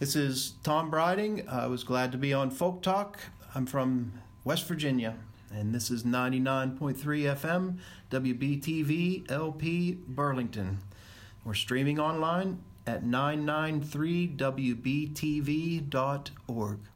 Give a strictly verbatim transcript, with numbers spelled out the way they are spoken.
This is Tom Briding. I was glad to be on Folk Talk. I'm from West Virginia, and this is ninety-nine point three F M, W B T V L P Burlington. We're streaming online at nine nine three W B T V dot org.